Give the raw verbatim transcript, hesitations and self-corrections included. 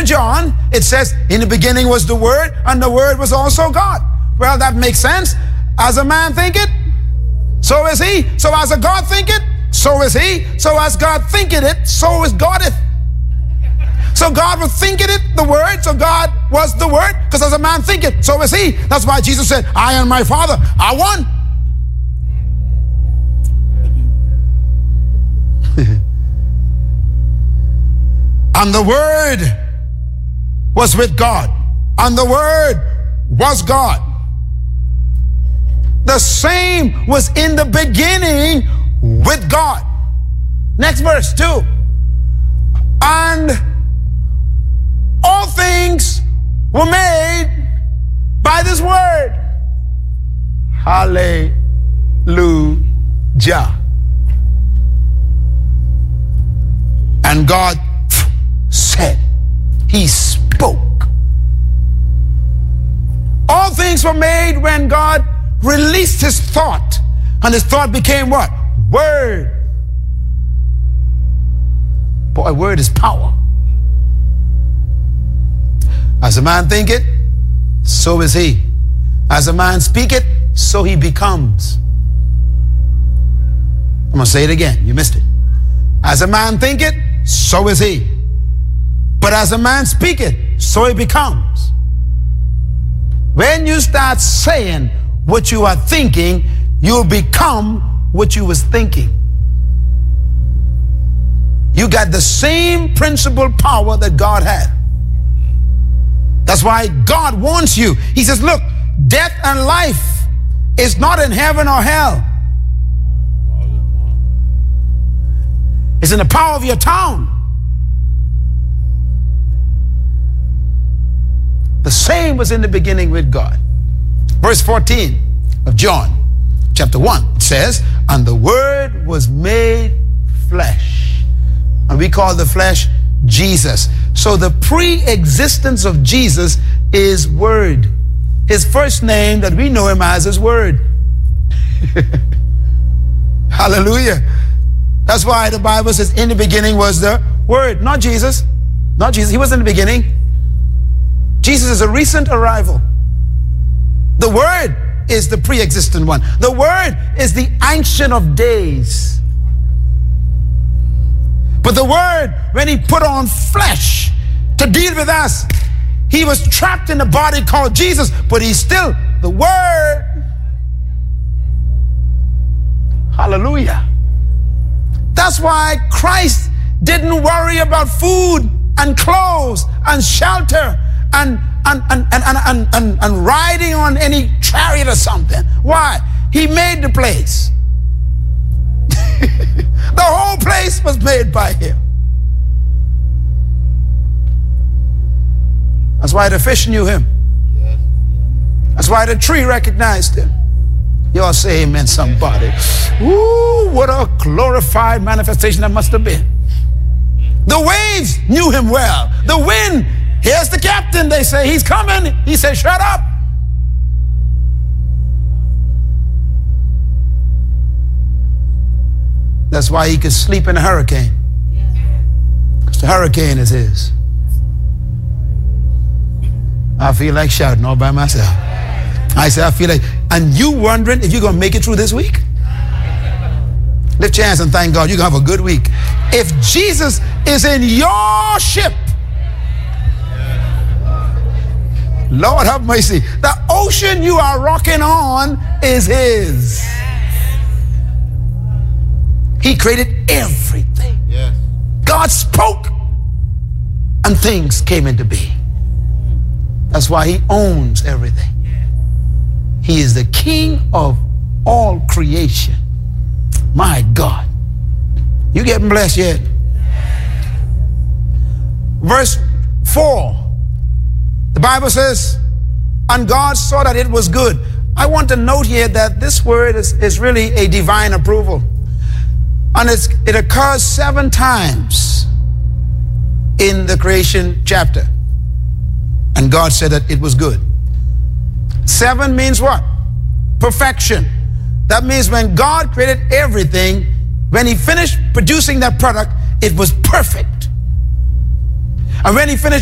to John, it says, in the beginning was the Word, and the Word was also God. Well, that makes sense. As a man thinketh, so is he. So as a God thinketh, so is he. So as God thinketh it, so is Godeth. So God was thinking it, the Word, so God was the Word, because as a man thinketh, so is he. That's why Jesus said, I and my Father are one. And the Word was with God, and the Word was God. The same was in the beginning with God. Next verse, two. And all things were made by this Word. Hallelujah. And God said, he spoke. All things were made when God released his thought, and his thought became what? Word. Boy, word is power. As a man thinketh, so is he. As a man speaketh, so he becomes. I'm going to say it again. You missed it. As a man thinketh, so is he. But as a man speaketh, so he becomes. When you start saying what you are thinking, you'll become what you was thinking. You got the same principle power that God had. That's why God wants you. He says, look, death and life is not in heaven or hell. It's in the power of your tongue. The same was in the beginning with God. Verse fourteen of John chapter one, it says, and the Word was made flesh. And we call the flesh Jesus. So the pre-existence of Jesus is Word. His first name that we know him as is Word. Hallelujah. That's why the Bible says in the beginning was the Word, not Jesus. Not Jesus. He was in the beginning. Jesus is a recent arrival. The Word is the pre-existent one. The Word is the Ancient of Days. But the Word, when he put on flesh to deal with us, he was trapped in a body called Jesus, but he's still the Word. Hallelujah. That's why Christ didn't worry about food and clothes and shelter and and and and and, and, and, and riding on any chariot or something. Why? He made the place. The whole place was made by him. That's why the fish knew him. That's why the tree recognized him. Y'all say amen, somebody. Ooh, what a glorified manifestation that must have been. The waves knew him well. The wind, here's the captain, they say, he's coming. He said, shut up. That's why he could sleep in a hurricane. Because the hurricane is his. I feel like shouting all by myself. I say, I feel like, and you wondering if you're going to make it through this week? Lift your hands and thank God you're going to have a good week. If Jesus is in your ship, Lord have mercy, the ocean you are rocking on is his. He created everything. Yes. God spoke and things came into being. That's why he owns everything. He is the king of all creation. My God. You getting blessed yet? Verse four. The Bible says, and God saw that it was good. I want to note here that this word is, is really a divine approval. And it's, it occurs seven times in the creation chapter. And God said that it was good. Seven means what? Perfection. That means when God created everything, when he finished producing that product, it was perfect. And when he finished